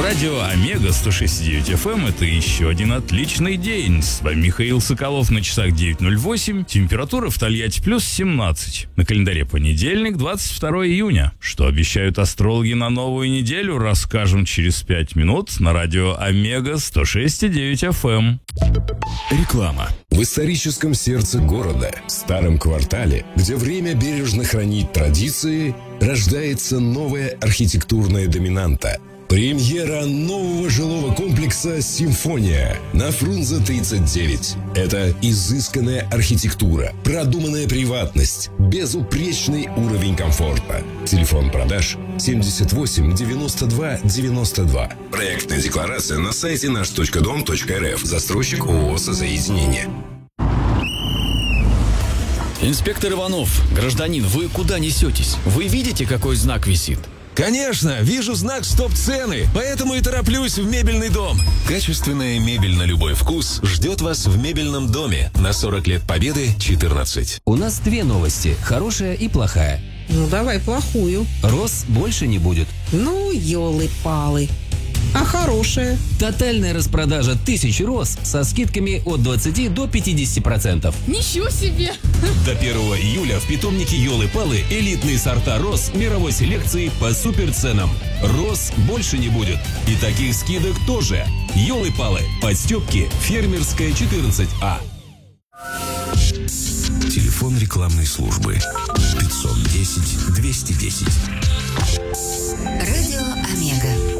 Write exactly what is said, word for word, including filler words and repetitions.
Радио Омега сто шесть и девять эф эм – это еще один отличный день. С вами Михаил Соколов, на часах девять ноль восемь. Температура в Тольятти плюс семнадцать. На календаре понедельник, двадцать второе июня. Что обещают астрологи на новую неделю, расскажем через пять минут на радио Омега сто шесть и девять эф эм. Реклама. В историческом сердце города, старом квартале, где время бережно хранит традиции, рождается новая архитектурная доминанта. Премьера нового жилого комплекса «Симфония» на Фрунзе тридцать девять. Это изысканная архитектура, продуманная приватность, безупречный уровень комфорта. Телефон продаж семьдесят восемь девяносто два девяносто два. Проектная декларация на сайте наш точка дом точка эр эф. Застройщик ООО «Созаединение». Инспектор Иванов, гражданин, вы куда несетесь? Вы видите, какой знак висит? Конечно, вижу знак «Стоп-цены», поэтому и тороплюсь в мебельный дом. Качественная мебель на любой вкус ждет вас в мебельном доме на сорок лет Победы, четырнадцать. У нас две новости, хорошая и плохая. Ну, давай плохую. Роз больше не будет. Ну, елы-палы. А хорошая? Тотальная распродажа тысячи роз со скидками от двадцати до пятидесяти процентов. Ничего себе! До первого июля в питомнике «Елы-палы» элитные сорта роз мировой селекции по суперценам. Роз больше не будет. И таких скидок тоже. «Елы-палы», подстёпки, Фермерская, четырнадцать А. Телефон рекламной службы пятьсот десять двести десять. Радио Омега.